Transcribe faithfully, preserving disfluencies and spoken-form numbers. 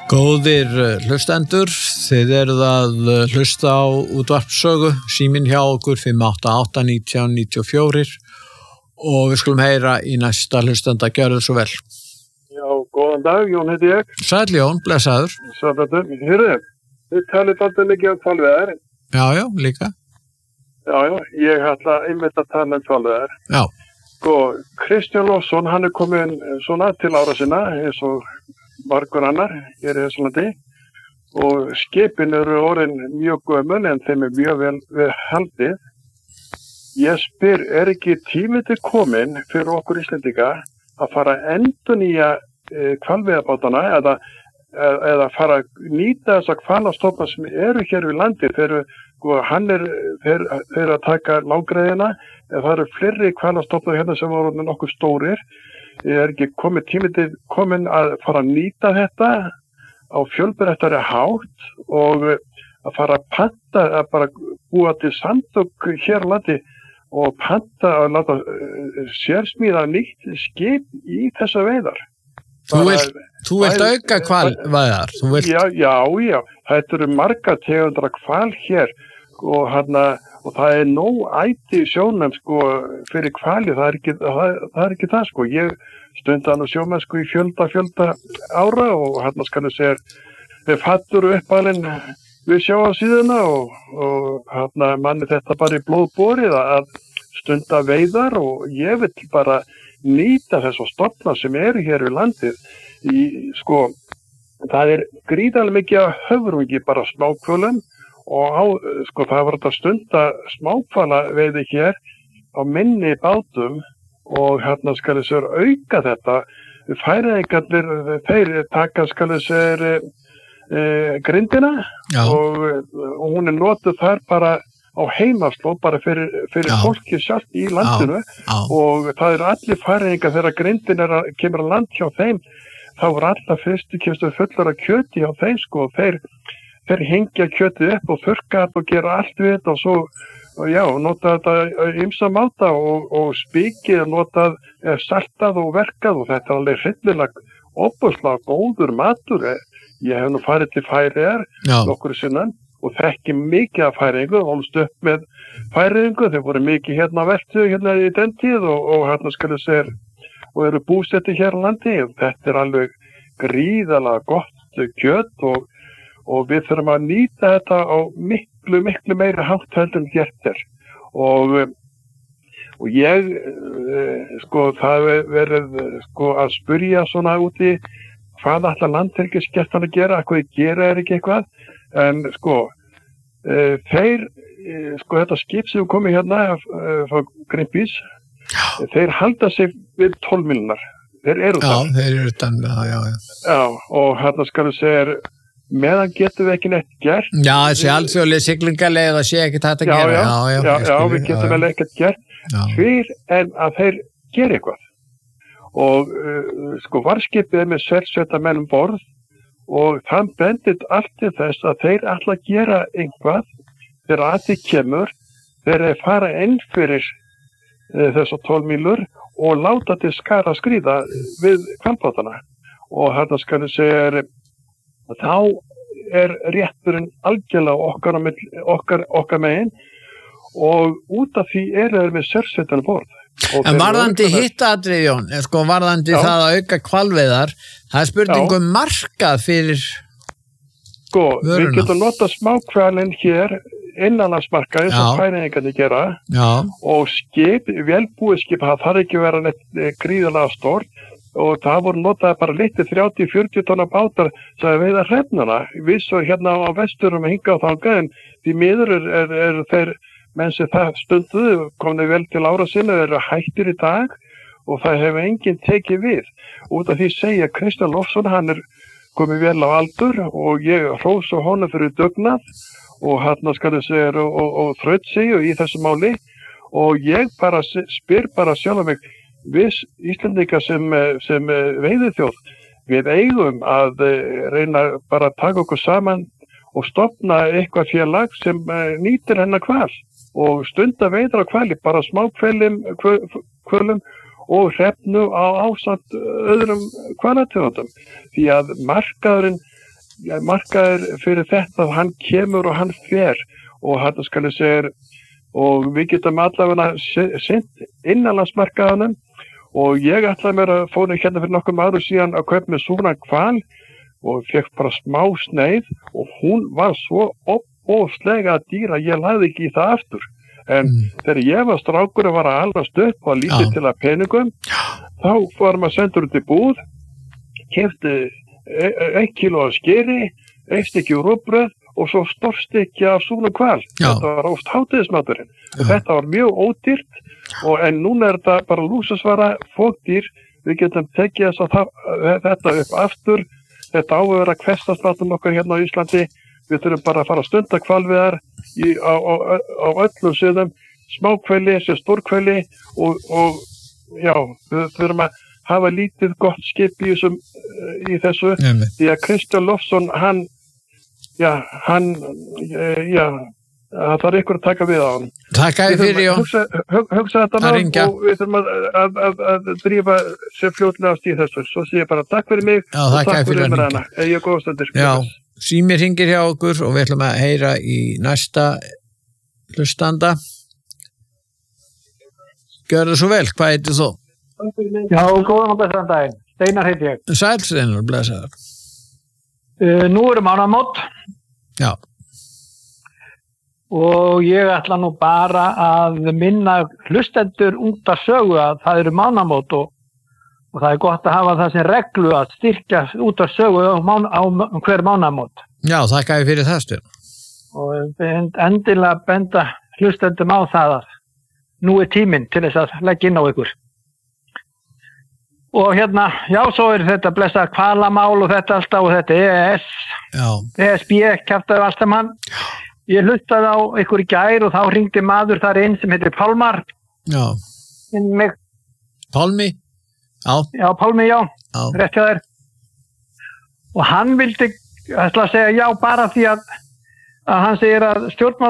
Góðir hlustendur, þið eruð að hlusta á útvarpssögu, síminn hjá okkur fimm átta átta nítján níutíu og fjögur og við skulum heyra í næsta hlustanda, gjörðu svo vel. Já, góðan dag, Jón heiti ég. Sæll Jón, blessaður. Sæll, hyrðu, þið talið alltaf mikið um hvalveiðar. Já, já, líka. Já, já, ég ætla einmitt að tala um hvalveiðar. Já. Sko, Kristján Loftsson, hann er komin svona til ára sinna, eins og margur annar hér í þessu landi og skipin eru orðin mjög gömul en þeim er mjög vel við haldið. Ég spyr, er ekki tími til komin fyrir okkur Íslendinga að fara að endurnýja e, hvalveiðabátana eða, eða fara að nýta þessa hvalastofna sem eru hér við landi þegar sko, hann er þeir, þeir að taka lágreiðina eða það eru fleiri hvalastofnar hérna sem voru nokkuð stórir. Ég er ekki komið tími til komin að fara að nýta þetta á fjölbreyttari hátt og að fara að panta, að bara búa til samtök hér á landi og panta að láta uh, sérsmíða nýtt skip í þessa veiðar. Þú vilt, þú vilt bæ, auka hvalveiðar? Vilt... Já, já, já. Það eru marga tegundra hval hér og hann að Og það er nóg æti sjónum sko fyrir hvali, það er ekki það, það er ekki það sko. Ég stundaði nú sjómennsku í fjölda fjölda ára og hérna skal ég segja við fattur uppalinn við sjávarsíðuna og, og hérna manni þetta bara í blóðborið að stunda veiðar og ég vil bara nýta þessu stofna sem eru hér við landið. Í, sko, það er gríðarlega mikið af höfrungi bara smákvölum. Og á, sko, það var þetta stunda smákvala veiði hér á minni bátum og hérna skal ég sér auka þetta. Færeyingarnir, þeir taka skal ég sér e, grindina og, og hún er notuð þar bara á heimaslóð, bara fyrir, fyrir fólki sjálft í landinu já, já. Og það eru allir færeyingar þegar grindin er að, kemur að land hjá þeim, þá voru allar fyrstu kemstu fullar að kjöti hjá þeim sko og þeir Þeir hengja kjötið upp og þurrka þetta og gera allt við þetta og svo, og já, nota þetta ýmsa máta og, og spikið er notað, er saltað og verkað og þetta er alveg hryllilega óbúslega góður matur. Ég hef nú farið til Færeyjar nokkur sinnan og þekki mikið af Færeyingu, ólst upp með Færeyingu, þeir voru mikið hérna vertu hérna í den tíð og, og hérna skal ég segja, og eru búsetti hér á landi. Þetta er alveg gríðalega gott kjöt og og við þurfum að nýta þetta á miklu, miklu meiri hátt heldur en gert er. Og, og ég, sko, það verið sko, að spyrja svona úti hvað ætla landhelgisgæslan að gera, hvað þið gera er ekki eitthvað. En sko, þeir, sko, þetta skip sem komið hérna frá Greenpeace, þeir halda sig við tólf mílurnar. Þeir eru það. Já, þeir eru utan, já, já, já. Já, og hérna skal við segja, meðan getum við ekki neitt gert. Já, þessi alþjóðlega siglingarleið að sé ekki þetta að gera. Já, já, já, já, já við getum vel ekkert gert fyrir en að þeir gera eitthvað. Og uh, sko varskipið er með sérsveita menn um borð og það bendir allt til þess að þeir ætla að gera eitthvað þegar að þið kemur, þeir eru fara inn fyrir uh, þessar tólf mílur og láta til skara skríða við hvalbátana. Og þarna skal ég segja þá er rétturinn algjörlega okkar, okkar, okkar megin og út af því er þeir með sérsveitan borð. En varðandi hittatrið, Jón, sko varðandi já. Það að auka hvalveiðar, það er spurningum markað fyrir sko, vöruna. Við getum notað smákvalinn hér innanlandsmarkaði sem Færeyingarnir gera já. Og skip, velbúið skip, það þarf ekki að vera neitt gríðarlega stórt og það voru notaði bara litið þrjátíu til fjörutíu tonna bátar sem að veiða hrefnuna. Við svo hérna á vesturum að hinga á þangað en því miður er, er, er þeir menn sem það stunduðu komið vel til ára sinna, þeir eru hættir í dag og það hefur enginn tekið við. Út af því segja Kristján Loftsson, hann er komið vel á aldur og ég hrósa honum fyrir dugnað og hann skal ég segja og, og, og þraut sig í þessu máli og ég bara spyr bara sjálf mig við Íslendingar sem, sem veiðiþjóð, við eigum að reyna bara að taka okkur saman og stofna eitthvað félag sem nýtir hennar hval og stunda veiðar á hvali, bara smákvölum kvölum og hrefnu á ásamt öðrum hvalategundum. Því að markaðurinn ja, markaður fyrir þetta að hann kemur og hann fer og hann skal ég segja og við getum allavega sent innanlandsmarkaðanum og ég ætlaði mér að fóna hérna fyrir nokkum árum síðan að kaupa með svona hval og fekk bara smá sneið og hún var svo óbóðslega dýr að ég lagði ekki í það aftur. En mm. þegar ég var strákur og var að alast upp og lítið til að peningum, þá var maður sendur út í búð, keypti eitt kíló af skeri, eitt stykki rúgbrauð og svo stórstykki af súnu hval. Þetta var oft hátíðismaturinn. Þetta var mjög ódýrt og en núna er þetta bara lúsusvara fókdýr. Við getum tekið þess að það, þetta upp aftur. Þetta á að vera hversdagsmatur okkar hérna á Íslandi. Við þurfum bara að fara að stunda hvalveiðar í, á, á, á öllum sviðum, smáhveli, sem stórhveli og, og já, við þurfum að hafa lítið gott skip í, þessum, í þessu. Nefnir. Því að Kristján Loftsson, hann, já, hann, já, það þarf ykkur að taka við á hann. Takk að fyrir, já. Hugsa, hugsa þetta nátt og við þurfum að, að, að, að drífa sér fljótlegast í þessu. Svo sé ég bara takk fyrir mig já, og takk fyrir umræðina. Ég er góðstöndir. Já, símir hringir hjá okkur og við ætlum að heyra í næsta hlustanda. Gjörðu svo vel, hvað heitir þú? Já, góðan og blessaðan daginn. Steinar heiti ég. Sæl Steinar, blessaðar. Uh, nú eru mánamót. Já. Og ég ætla nú bara að minna hlustendur út að sögu að það eru mánamót og, og það er gott að hafa það sem reglu að styrkja út að sögu á, mána, á hver mánamót. Já, þakka ég fyrir það Steinar. Og endilega benda hlustendum á það að nú er tíminn til þess að leggja inn á ykkur. Og hérna, já, svo er þetta blessað hvalamál og þetta alltaf og þetta E E S, já. E S B, kjaftaði allt saman. Ég hlustaði á ykkur í gær og þá hringdi maður þar inn sem heitir Pálmar. Já. Mig. Pálmi? Já. Já, Pálmi, já. Já. Rétt hjá þér. Og hann vildi, ætla að segja já bara því að, að hann segir að stjórnmál